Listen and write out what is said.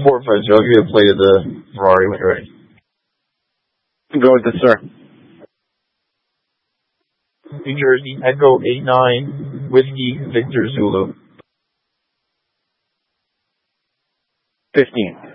450. I'll give you a plate of the Ferrari when you're ready. Go with this, sir. New Jersey, Echo 89, Whiskey, Victor Zulu. 15.